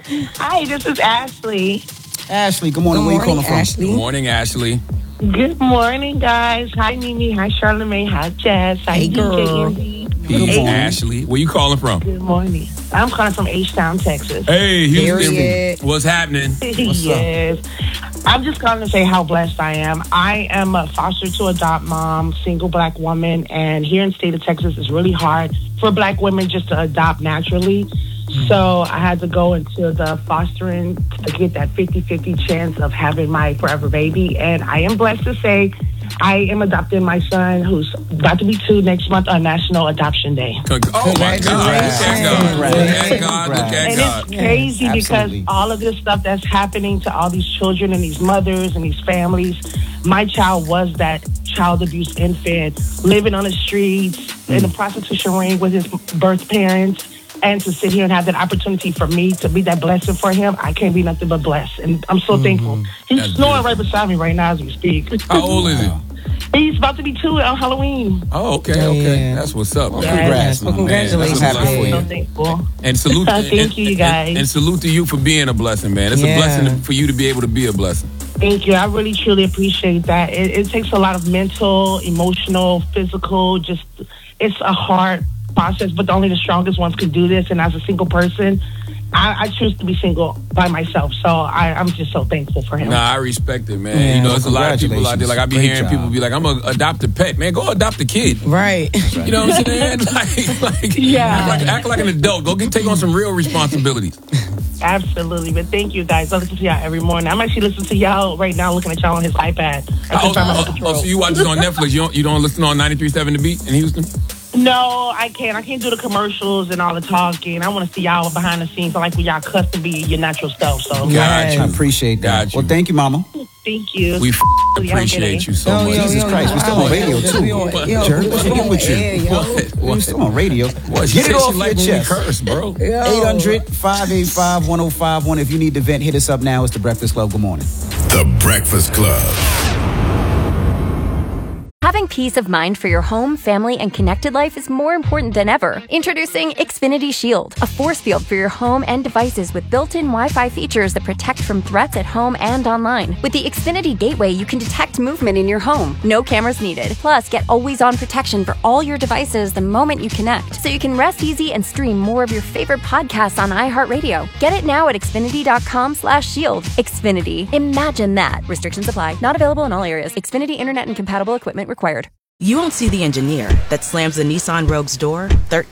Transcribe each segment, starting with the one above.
Hi, this is Ashley. Ashley, good morning. Where you calling from? Ashley. Good morning, Ashley. Good morning, guys. Hi, Mimi. Hi, Charlamagne. Hi, Jazz. Hi, Hey, girl. DJ. Peace, Ashley. Where you calling from? Good morning. I'm calling from H-Town, Texas. Hey, Houston. Period. What's happening? Yes. I'm just calling to say how blessed I am. I am a foster to adopt mom, single black woman, and here in the state of Texas, it's really hard for black women just to adopt naturally. So I had to go into the fostering to get that 50-50 chance of having my forever baby. And I am blessed to say I am adopting my son, who's about to be 2 next month on National Adoption Day. Oh, my God. Look at God. Look at And God. it's crazy Yes, because absolutely. all of this stuff that's happening to all these children and these mothers and these families, my child was that child abuse infant, living on the streets, in the prostitution ring with his birth parents. And to sit here and have that opportunity for me to be that blessing for him, I can't be nothing but blessed. And I'm so thankful. He's That's snoring beautiful. right beside me right now as we speak. How old is he? He's about to be 2 on Halloween. Oh, okay. That's what's up. Well, man. congrats, Well, man. congratulations, That's Happy happy for for you. I'm you. so thankful. And salute. Thank you, guys. And salute to you for being a blessing, man. It's a Yeah. blessing for you to be able to be a blessing. Thank you. I really, truly appreciate that. It takes a lot of mental, emotional, physical, it's a hard process, but only the strongest ones can do this. And as a single person, I choose to be single by myself. So I'm just so thankful for him. Nah, I respect it, man. Yeah, You know, there's a lot of people out there. congratulations. Like, I be Great hearing job. people be like, I'm going to adopt a pet. Man, go adopt a kid. Right. You know what I'm saying? Act like an adult. Go take on some real responsibilities. Absolutely. But thank you, guys. I listen to y'all every morning. I'm actually listening to y'all right now, looking at y'all on his iPad. So you watch this on Netflix. You don't listen on 93.7 The Beat in Houston? No, I can't. I can't do the commercials and all the talking. I want to see y'all behind the scenes. I like when y'all cuss to be your natural self. So Got you. I appreciate that. Got you. Well, thank you, Mama. thank you. We appreciate you so Yo, much. yo, Jesus yo, Christ, we're still on radio, too. Jerk, what's wrong with you? We're still on radio. What? She Get it said off she your like when we chest. curse, bro. 800-585-1051. If you need to vent, hit us up now. It's The Breakfast Club. Good morning. The Breakfast Club. Having peace of mind for your home, family, and connected life is more important than ever. Introducing Xfinity Shield, a force field for your home and devices with built-in Wi-Fi features that protect from threats at home and online. With the Xfinity Gateway, you can detect movement in your home. No cameras needed. Plus, get always-on protection for all your devices the moment you connect, so you can rest easy and stream more of your favorite podcasts on iHeartRadio. Get it now at Xfinity.com/shield. Xfinity. Imagine that. Restrictions apply. Not available in all areas. Xfinity Internet and compatible equipment required. You won't see the engineer that slams the Nissan Rogue's door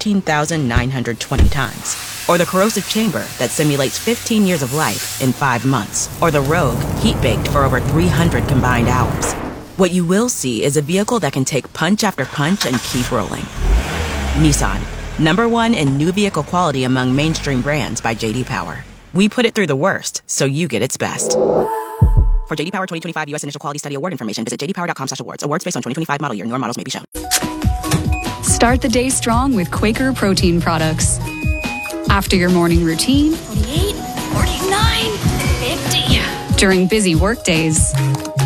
13,920 times. Or the corrosive chamber that simulates 15 years of life in 5 months. Or the Rogue heat-baked for over 300 combined hours. What you will see is a vehicle that can take punch after punch and keep rolling. Nissan, #1 in new vehicle quality among mainstream brands by J.D. Power. We put it through the worst, so you get its best. For J.D. Power 2025 U.S. Initial Quality Study Award information, visit jdpower.com/awards. Awards based on 2025 model year. Newer models may be shown. Start the day strong with Quaker protein products. After your morning routine, 48, 49, 50. during busy work days,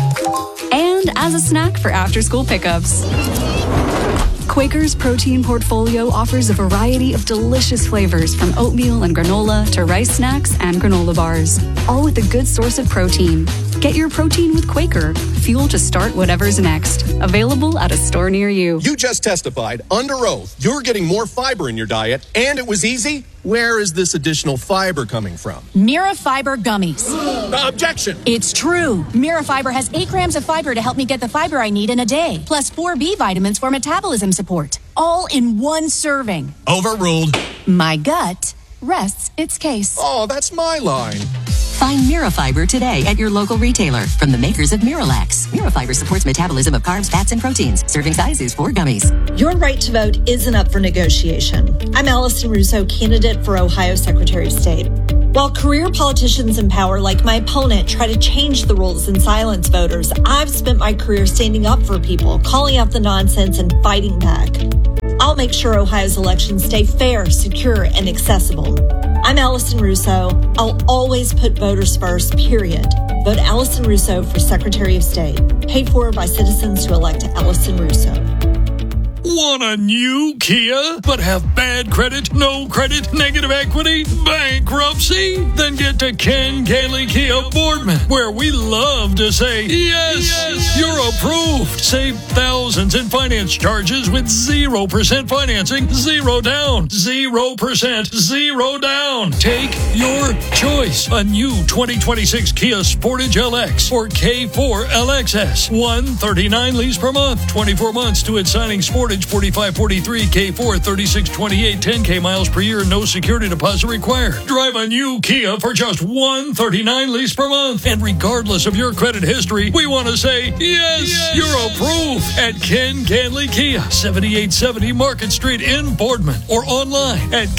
and as a snack for after-school pickups. Quaker's protein portfolio offers a variety of delicious flavors from oatmeal and granola to rice snacks and granola bars, all with a good source of protein. Get your protein with Quaker, fuel to start whatever's next. Available at a store near you. You just testified under oath you're getting more fiber in your diet, and it was easy. Where is this additional fiber coming from? Mira Fiber Gummies. Objection! It's true. Mira Fiber has 8 grams of fiber to help me get the fiber I need in a day, plus 4 B vitamins for metabolism support. All in one serving. Overruled. My gut rests its case. Oh, that's my line. Find Mirafiber today at your local retailer from the makers of Miralax. Mirafiber supports metabolism of carbs, fats, and proteins. Serving size is 4 gummies. Your right to vote isn't up for negotiation. I'm Allison Russo, candidate for Ohio Secretary of State. While career politicians in power like my opponent try to change the rules and silence voters, I've spent my career standing up for people, calling out the nonsense and fighting back. I'll make sure Ohio's elections stay fair, secure, and accessible. I'm Allison Russo. I'll always put voters first, period. Vote Allison Russo for Secretary of State. Paid for by citizens who elect Allison Russo. Want a new Kia, but have bad credit, no credit, negative equity, bankruptcy? Then get to Ken Gailey Kia Boardman, where we love to say, yes, you're approved. Save thousands in finance charges with 0% financing, 0 down, 0%, 0 down. Take your choice. A new 2026 Kia Sportage LX or K4 LXS. $139 lease per month, 24 months to its signing. Sportage $45.43, K4 $36.28, 10K miles per year, no security deposit required. Drive a new Kia for just $139 lease per month. And regardless of your credit history, we want to say, yes, you're approved at Ken Ganley Kia, 7870 Market Street in Boardman, or online at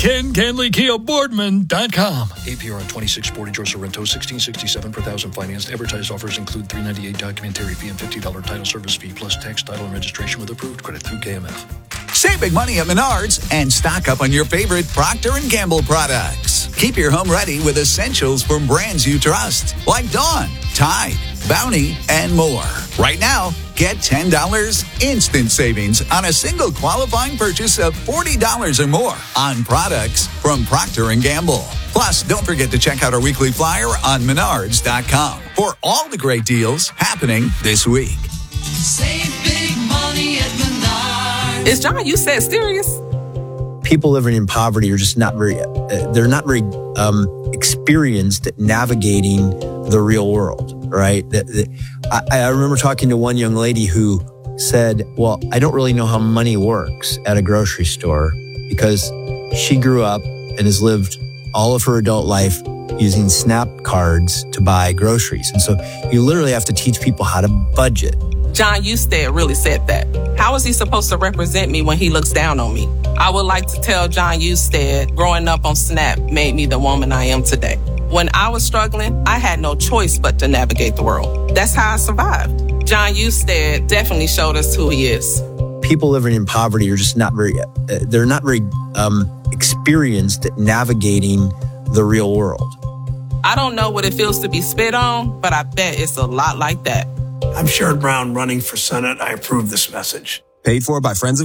KenGanleyKiaBoardman.com. APR on 26 Sportage or Sorrento, $16.67 per thousand financed. Advertised offers include $398 documentary fee and $50 title service fee, plus tax, title, and registration with approved credit through KMF. Save big money at Menards and stock up on your favorite Procter & Gamble products. Keep your home ready with essentials from brands you trust, like Dawn, Tide, Bounty, and more. Right now, get $10 instant savings on a single qualifying purchase of $40 or more on products from Procter & Gamble. Plus, don't forget to check out our weekly flyer on Menards.com for all the great deals happening this week. Save big money at Menards. Is John, you said serious? People living in poverty are just not very, they're not very experienced at navigating the real world, right? I remember talking to one young lady who said, well, I don't really know how money works at a grocery store because she grew up and has lived all of her adult life using SNAP cards to buy groceries. And so you literally have to teach people how to budget. John Husted really said that. How is he supposed to represent me when he looks down on me? I would like to tell John Husted, growing up on SNAP made me the woman I am today. When I was struggling, I had no choice but to navigate the world. That's how I survived. John Husted definitely showed us who he is. People living in poverty are just not very, they're not very experienced at navigating the real world. I don't know what it feels to be spit on, but I bet it's a lot like that. I'm Sherrod Brown running for Senate. I approve this message. Paid for by Friends of